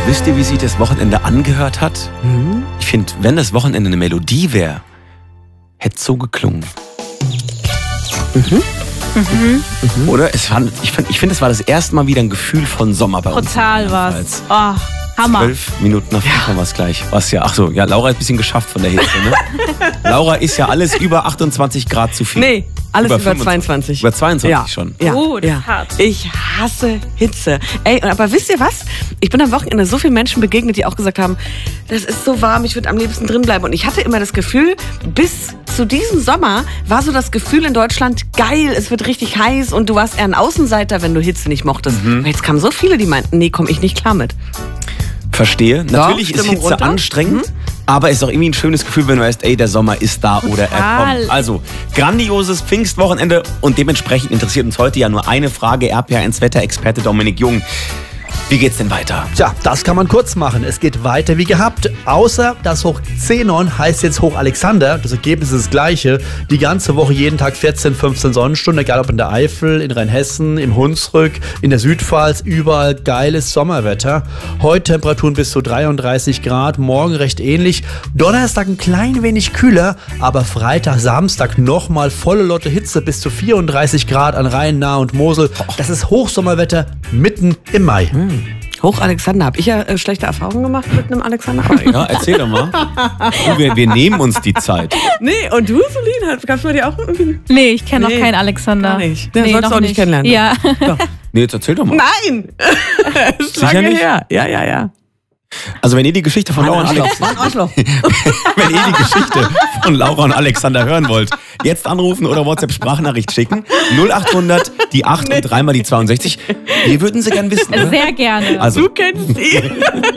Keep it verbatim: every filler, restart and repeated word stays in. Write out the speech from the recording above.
Wisst ihr, wie sich das Wochenende angehört hat? Mhm. Ich finde, wenn das Wochenende eine Melodie wäre, hätte es so geklungen. Mhm. Mhm. Mhm. Oder? Es war, ich finde, ich find, es war das erste Mal wieder ein Gefühl von Sommer bei uns. Total was. Oh, Hammer. Zwölf Minuten nach fünf haben wir es gleich. Was ja, ach so, ja, Laura hat ein bisschen geschafft von der Hitze, ne? Laura ist ja alles über achtundzwanzig Grad zu viel. Nee, alles über, Über zweiundzwanzig. Über zweiundzwanzig Ja. schon. Ja. Oh, das ja. ist hart. Ich hasse Hitze. Ey, aber wisst ihr was? Ich bin am Wochenende so vielen Menschen begegnet, die auch gesagt haben, das ist so warm, ich würde am liebsten drin bleiben. Und ich hatte immer das Gefühl, bis zu diesem Sommer war so das Gefühl in Deutschland, geil, es wird richtig heiß und du warst eher ein Außenseiter, wenn du Hitze nicht mochtest. Mhm. Aber jetzt kamen so viele, die meinten, nee, komm ich nicht klar mit. Verstehe. Natürlich ist Stimmung Hitze runter. anstrengend, aber es ist auch irgendwie ein schönes Gefühl, wenn du weißt, ey, der Sommer ist da oder er Total. kommt. Also, grandioses Pfingstwochenende und dementsprechend interessiert uns heute ja nur eine Frage. R P R eins Wetterexperte Dominik Jung. Wie geht's denn weiter? Tja, das kann man kurz machen. Es geht weiter wie gehabt. Außer das Hoch Zenon heißt jetzt Hoch Alexander. Das Ergebnis ist das gleiche. Die ganze Woche jeden Tag vierzehn, fünfzehn Sonnenstunden. Egal ob in der Eifel, in Rheinhessen, im Hunsrück, in der Südpfalz. Überall geiles Sommerwetter. Heute Temperaturen bis zu dreiunddreißig Grad. Morgen recht ähnlich. Donnerstag ein klein wenig kühler. Aber Freitag, Samstag nochmal volle Lotte Hitze. Bis zu vierunddreißig Grad an Rhein, Nahe und Mosel. Das ist Hochsommerwetter mitten im Mai. Hoch Alexander, habe ich ja äh, schlechte Erfahrungen gemacht mit einem Alexander? Ja, erzähl doch mal. Du, wir, wir nehmen uns die Zeit. Nee, und du, Solin, kannst du dir auch irgendwie... Nee, ich kenne Nee, noch keinen Alexander. gar nicht. Den Nee, sollst du noch auch nicht kennenlernen. Ja. Nee, jetzt erzähl doch mal. Nein! Ist Sicher lange nicht? her. Ja, ja, ja. Also wenn ihr die Geschichte von Laura und Alex, Mann, Arschloch. wenn ihr die Geschichte von Laura und Alexander hören wollt, jetzt anrufen oder WhatsApp-Sprachnachricht schicken. null achthundert, die acht und dreimal die zweiundsechzig. Wir würden sie gern wissen. Ne? Sehr gerne. Also, Du kennst ihn.